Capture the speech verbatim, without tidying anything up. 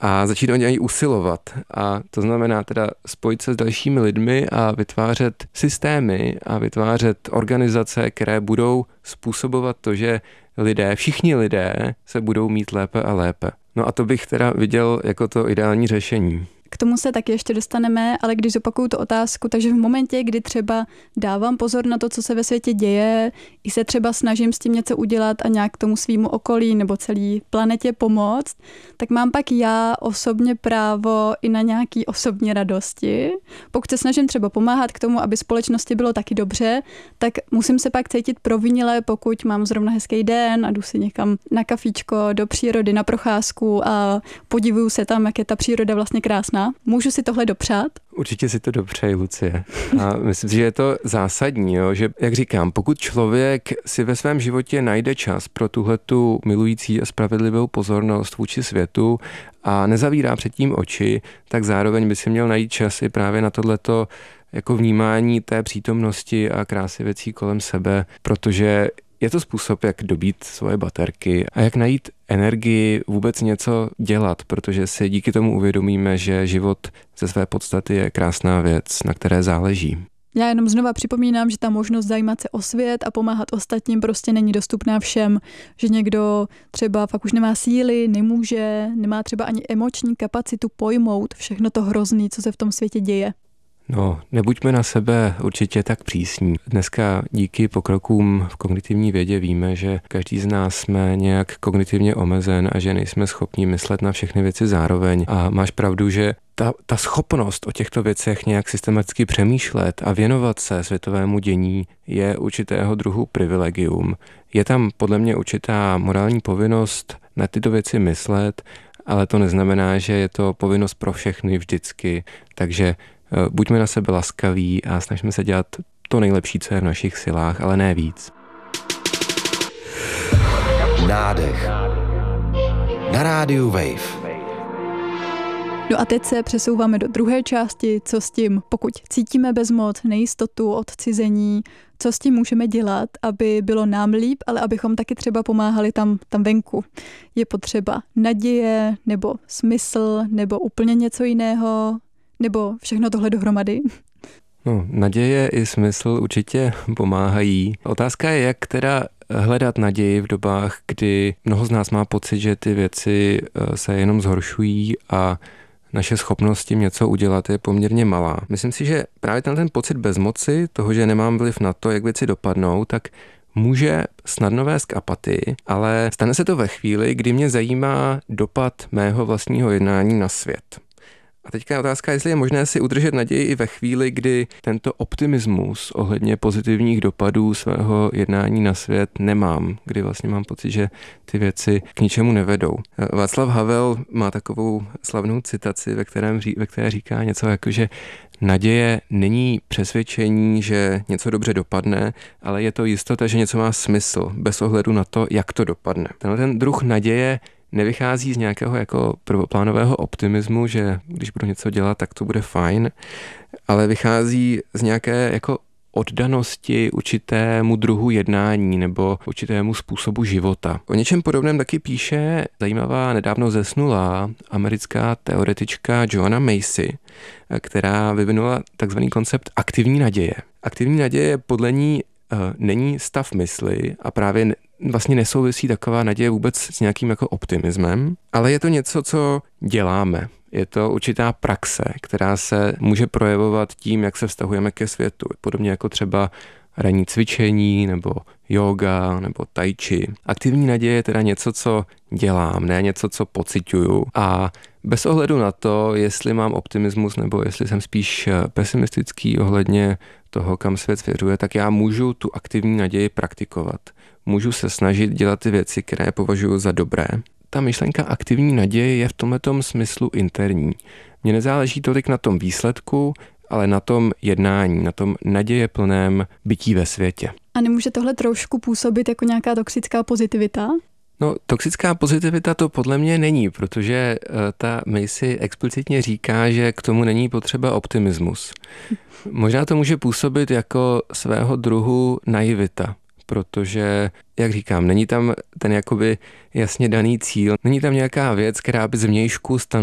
a začít o něj usilovat. A to znamená teda spojit se s dalšími lidmi a vytvářet systémy a vytvářet organizace, které budou způsobovat to, že lidé, všichni lidé se budou mít lépe a lépe. No a to bych teda viděl jako to ideální řešení. K tomu se taky ještě dostaneme, ale když zopakuju tu otázku, takže v momentě, kdy třeba dávám pozor na to, co se ve světě děje, i se třeba snažím s tím něco udělat a nějak tomu svýmu okolí nebo celý planetě pomoct, tak mám pak já osobně právo i na nějaký osobní radosti. Pokud se snažím třeba pomáhat k tomu, aby společnosti bylo taky dobře, tak musím se pak cítit provinile, pokud mám zrovna hezký den a jdu si někam na kafíčko, do přírody, na procházku a podivuju se tam, jak je ta příroda vlastně krásná. Můžu si tohle dopřát? Určitě si to dopřeji, Lucie. A myslím si, že je to zásadní, jo? Že, jak říkám, pokud člověk si ve svém životě najde čas pro tuhletu milující a spravedlivou pozornost vůči světu a nezavírá předtím oči, tak zároveň by si měl najít čas i právě na tohleto jako vnímání té přítomnosti a krásy věcí kolem sebe, protože je to způsob, jak dobít svoje baterky a jak najít energii vůbec něco dělat, protože si díky tomu uvědomíme, že život ze své podstaty je krásná věc, na které záleží. Já jenom znova připomínám, že ta možnost zajímat se o svět a pomáhat ostatním prostě není dostupná všem, že někdo třeba fakt už nemá síly, nemůže, nemá třeba ani emoční kapacitu pojmout všechno to hrozný, co se v tom světě děje. No, nebuďme na sebe určitě tak přísní. Dneska díky pokrokům v kognitivní vědě víme, že každý z nás jsme nějak kognitivně omezen a že nejsme schopni myslet na všechny věci zároveň. A máš pravdu, že ta, ta schopnost o těchto věcech nějak systematicky přemýšlet a věnovat se světovému dění je určitého druhu privilegium. Je tam podle mě určitá morální povinnost na tyto věci myslet, ale to neznamená, že je to povinnost pro všechny vždycky. Takže buďme na sebe laskaví a snažíme se dělat to nejlepší, co je v našich silách, ale ne víc. Nádech. Na rádiu Wave. No a teď se přesouváme do druhé části, co s tím, pokud cítíme bezmoc, nejistotu, odcizení, co s tím můžeme dělat, aby bylo nám líp, ale abychom taky třeba pomáhali tam, tam venku. Je potřeba naděje, nebo smysl, nebo úplně něco jiného, nebo všechno tohle dohromady? No, naděje i smysl určitě pomáhají. Otázka je, jak teda hledat naději v dobách, kdy mnoho z nás má pocit, že ty věci se jenom zhoršují a naše schopnost tím něco udělat je poměrně malá. Myslím si, že právě ten, ten pocit bezmoci, toho, že nemám vliv na to, jak věci dopadnou, tak může snadno vést k apatii, ale stane se to ve chvíli, kdy mě zajímá dopad mého vlastního jednání na svět. A teďka je otázka, jestli je možné si udržet naději i ve chvíli, kdy tento optimismus ohledně pozitivních dopadů svého jednání na svět nemám, kdy vlastně mám pocit, že ty věci k ničemu nevedou. Václav Havel má takovou slavnou citaci, ve, kterém, ve které říká něco jako, že naděje není přesvědčení, že něco dobře dopadne, ale je to jistota, že něco má smysl, bez ohledu na to, jak to dopadne. Tenhle ten druh naděje nevychází z nějakého jako prvoplánového optimismu, že když budu něco dělat, tak to bude fajn, ale vychází z nějaké jako oddanosti určitému druhu jednání nebo určitému způsobu života. O něčem podobném taky píše zajímavá nedávno zesnulá americká teoretička Joanna Macy, která vyvinula takzvaný koncept aktivní naděje. Aktivní naděje podle ní není stav mysli a právě vlastně nesouvisí taková naděje vůbec s nějakým jako optimismem, ale je to něco, co děláme. Je to určitá praxe, která se může projevovat tím, jak se vztahujeme ke světu. Podobně jako třeba ranní cvičení, nebo yoga, nebo tai chi. Aktivní naděje je teda něco, co dělám, ne něco, co pociťuju. A bez ohledu na to, jestli mám optimismus, nebo jestli jsem spíš pesimistický ohledně toho, kam svět svěřuje, tak já můžu tu aktivní naději praktikovat. Můžu se snažit dělat ty věci, které považuji za dobré. Ta myšlenka aktivní naděje je v tomhletom smyslu interní. Mně nezáleží tolik na tom výsledku, ale na tom jednání, na tom nadějeplném bytí ve světě. A nemůže tohle trošku působit jako nějaká toxická pozitivita? No, toxická pozitivita to podle mě není, protože ta Macy explicitně říká, že k tomu není potřeba optimismus. Možná to může působit jako svého druhu naivita, protože, jak říkám, není tam ten jakoby jasně daný cíl, není tam nějaká věc, která by zvnějšku